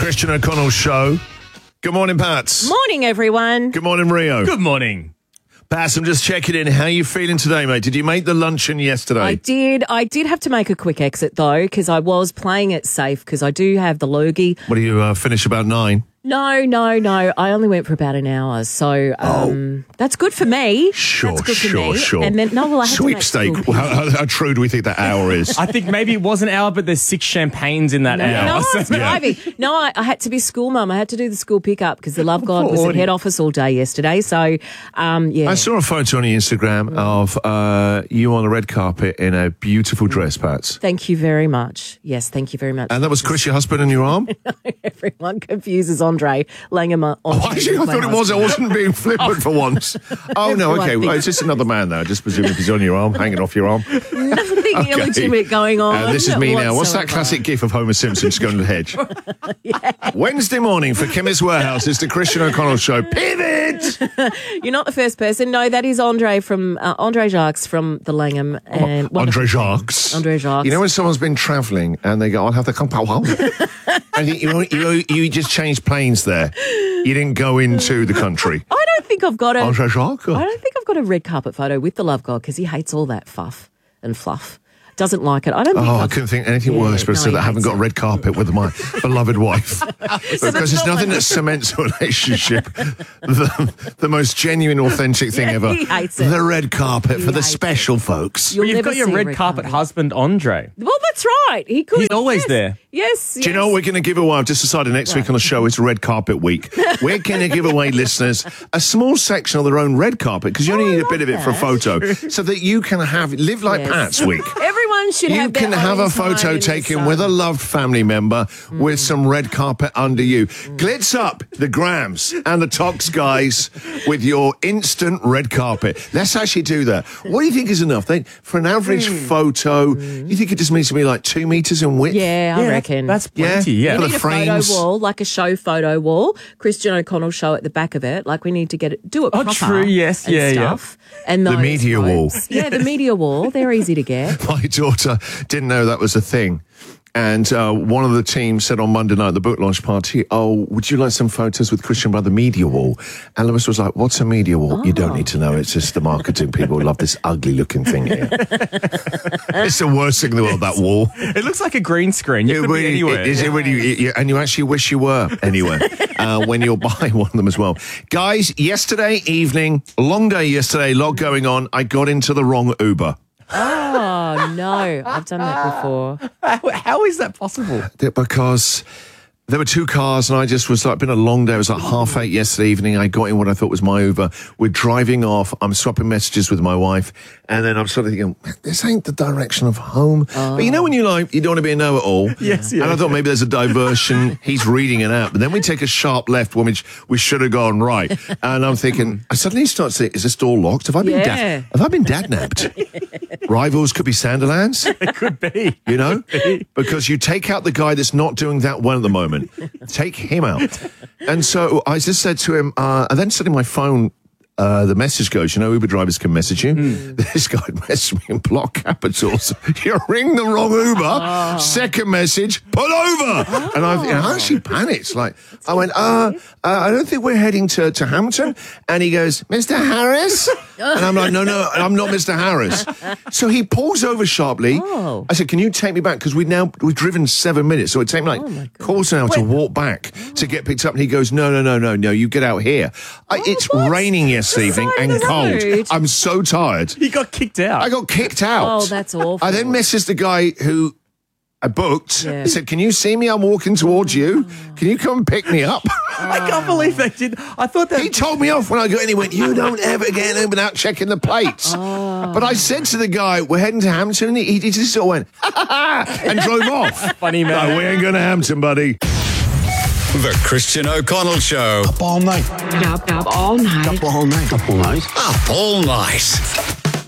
Christian O'Connell Show. Good morning, Pats. Morning, everyone. Good morning, Rio. Good morning. Pats, I'm just checking in. How are you feeling today, mate? Did you make the luncheon yesterday? I did have to make a quick exit, though, because I was playing it safe, because I do have the loogie. What do you finish about 9? No. I only went for about an hour, so that's good for me. Sure. And then I had Sweepstake. to make How true do we think that hour is? I think maybe it was an hour, but there's 6 champagnes in that hour. No, it's driving. No, I had to be school mum. I had to do the school pickup because the Love God was at head office all day yesterday. So, yeah. I saw a photo on your Instagram of you on the red carpet in a beautiful dress, Pats. Thank you very much. Yes, thank you very much. And that was Chris, your husband, in your arm? Everyone confuses Andre Langham. Actually, I thought it was. I wasn't being flippant for once. Oh, no, okay. Well, it's just another man, though. I just presume if he's on your arm, hanging off your arm. Nothing illegitimate going on. This is me now. What's that classic gif of Homer Simpson just going to the hedge? Yeah. Wednesday morning for Chemist Warehouse. It's the Christian O'Connell Show. Pivot! You're not the first person. No, that is Andre from Andre Jacques from the Langham. And Andre Jacques. Andre Jacques. You know when someone's been travelling and they go, I'll have the compound. And you just changed planes there. You didn't go into the country. I don't think I've got Andre Jacques? I don't think I've got a red carpet photo with the Love God because he hates all that fuff and fluff. Doesn't like it. I don't think I couldn't think anything worse, but I haven't got a red carpet with my beloved wife. Because there's nothing that cements a relationship. The most genuine, authentic thing ever. He hates it. The red carpet for the special folks. But you've got your red carpet husband, Andre. Well, that's right. He's always there. Yes. Do you know what we're going to give away? I've just decided next week on the show is Red Carpet Week. We're going to give away listeners a small section of their own red carpet because you only need a bit of it for a photo so that you can live like Pat's Week. Everyone should you have can have a photo taken with a loved family member with some red carpet under you. Glitz up the Grams and the Tox guys with your instant red carpet. Let's actually do that. What do you think is enough? For an average photo, you think it just needs to be like 2 meters in width? Yeah, I reckon. That's plenty, yeah. We For need the a frames. photo wall, like a show photo wall. Christian O'Connell Show at the back of it. Like we need to do it proper. Oh, true, yes, and yeah, stuff. And The media wall. Yeah, the media wall. They're easy to get. My daughter didn't know that was a thing. And one of the team said on Monday night at the book launch party, would you like some photos with Christian by the media wall? And Lewis was like, what's a media wall? You don't need to know. It's just the marketing people love this ugly looking thing here. It's the worst thing in the world, that wall. It looks like a green screen. You could be anywhere. And you actually wish you were anywhere when you'll buy one of them as well. Guys, yesterday evening, long day yesterday, lot going on. I got into the wrong Uber. Oh, no. I've done that before. How is that possible? Because there were 2 cars and I just was like, been a long day. It was like 8:30 yesterday evening. I got in what I thought was my Uber. We're driving off. I'm swapping messages with my wife. And then I'm sort of thinking, this ain't the direction of home. But you know when you don't want to be a know-it-all? Yes. And I thought maybe there's a diversion. He's reading an app. But then we take a sharp left when we should have gone right. And I'm thinking, I suddenly start to think, is this door locked? Have I been dad-nabbed? Rivals could be Sanderlands. It could be. You know? Because you take out the guy that's not doing that well at the moment. Take him out. And so I just said to him, and then suddenly my phone, the message goes, Uber drivers can message you. This guy messaged me in block capitals. You ring the wrong Uber. Second message, pull over. And I actually panicked. I went, I don't think we're heading to Hampton. And he goes, Mr. Harris? And I'm like, no, I'm not Mr. Harris. So he pulls over sharply. I said, can you take me back? Because we've driven 7 minutes. So it take me quarter an hour to walk back to get picked up. And he goes, no, you get out here. It's raining yesterday evening and cold. I'm so tired. He got kicked out. I got kicked out. Oh, that's awful. I then messaged the guy who I booked. I said, can you see me? I'm walking towards you. Can you come and pick me up? I can't believe they did. I thought that... He told me off when I got in. He went, you don't ever get in without checking the plates. But I said to the guy, we're heading to Hampton. And he just sort of went, and drove off. Funny man. No, we ain't going to Hampton, buddy. The Christian O'Connell Show. Up all night. Up all night. Up all night. Up all night.